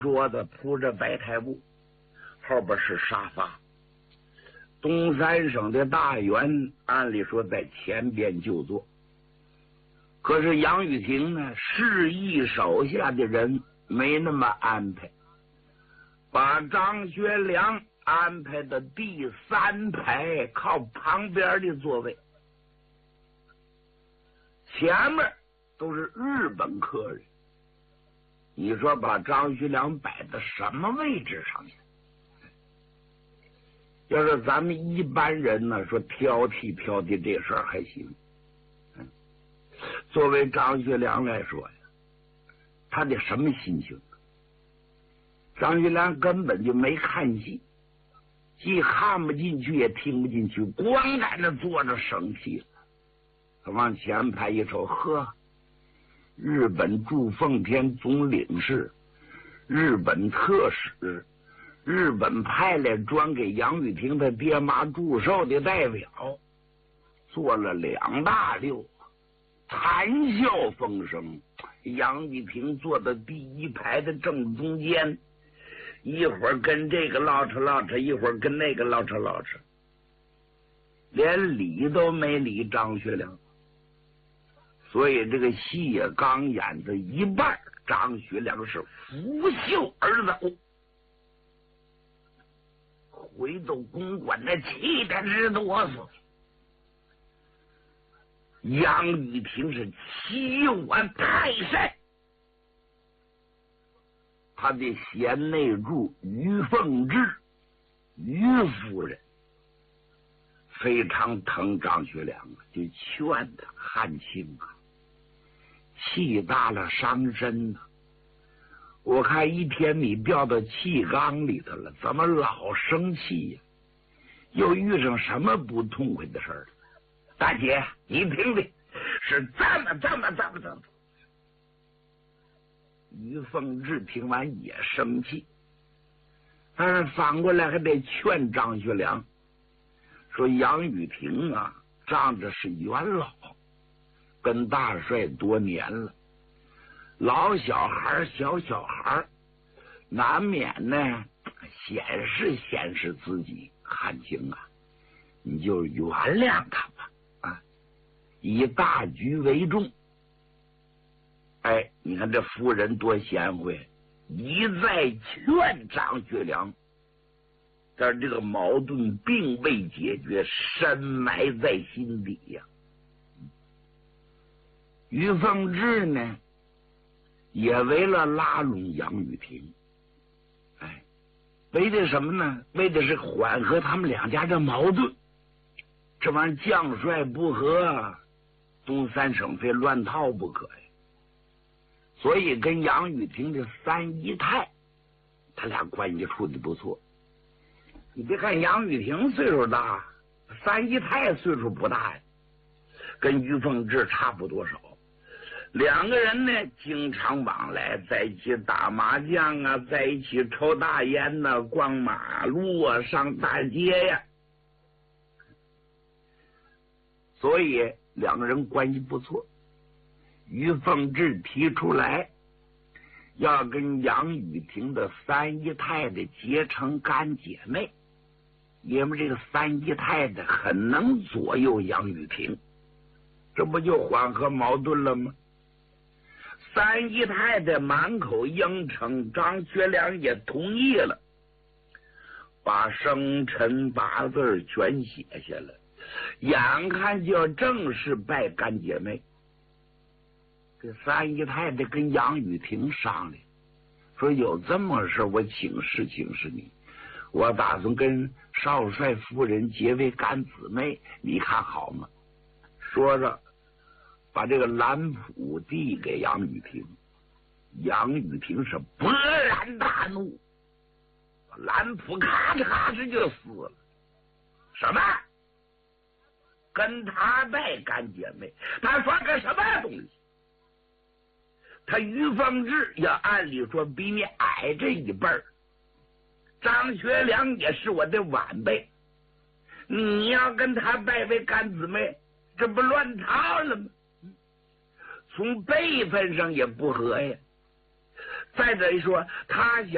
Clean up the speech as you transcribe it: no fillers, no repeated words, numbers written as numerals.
桌子铺着白台布，后边是沙发。东三省的大员按理说在前边就坐，可是杨雨婷呢，示意手下的人没那么安排，把张学良安排的第3排靠旁边的座位，前面都是日本客人。你说把张学良摆到什么位置上去？要是咱们一般人呢，说挑剔这事儿还行。作为张学良来说呀，他得什么心情？张学良根本就没看戏，既看不进去也听不进去，光在那坐着生气了。他往前排一瞅，呵，日本驻奉天总领事，日本特使，日本派来专给杨雨婷他爹妈祝寿的代表，坐了2大溜，谈笑风生。杨雨婷坐在第1排的正中间，一会儿跟这个唠扯，一会儿跟那个唠扯，连理都没理张学良。所以这个戏也刚演到一半，张学良是拂袖而走，回到公馆，那气得直哆嗦。杨雨婷是气完泰山，他的贤内助于凤至于夫人非常疼张学良，就劝他汉卿啊，气大了伤身呐。我看一天你掉到气缸里头了，怎么老生气呀？又遇上什么不痛快的事儿？大姐，你听听，是这么。于凤至听完也生气，但是反过来还得劝张学良，说杨雨婷啊，仗着是元老，跟大帅多年了，老小孩小小孩难免呢显示自己。汉卿啊，你就原谅他吧，啊，以大局为重。哎，你看这夫人多贤惠，一再劝张学良，但是这个矛盾并未解决，深埋在心底呀。于凤至呢，也为了拉拢杨雨婷，哎，为的什么呢？为的是缓和他们两家的矛盾。这玩意儿将帅不和，东三省非乱套不可呀。所以跟杨雨婷的3姨太，他俩关系处的不错。你别看杨雨婷岁数大，3姨太岁数不大呀，跟于凤至差不多少。两个人呢，经常往来，在一起打麻将啊，在一起抽大烟呐，逛马路啊，上大街呀。所以两个人关系不错。于凤至提出来要跟杨雨婷的3姨太太结成干姐妹，因为这个3姨太太很能左右杨雨婷，这不就缓和矛盾了吗？3姨太太满口应承，张学良也同意了，把生辰8字全写下来，眼看就要正式拜干姐妹。这3姨太太跟杨雨婷商量，说有这么个事，我请示你，我打算跟少帅夫人结为干姊妹，你看好吗？说着把这个蓝谱递给杨雨婷，杨雨婷是勃然大怒，蓝谱咔哧咔哧就撕了。什么？跟他拜干姐妹？他说个什么东西？他于凤至要按理说比你矮这一辈儿，张学良也是我的晚辈，你要跟他拜为干姊妹，这不乱套了吗？从辈分上也不合呀。再者一说，他想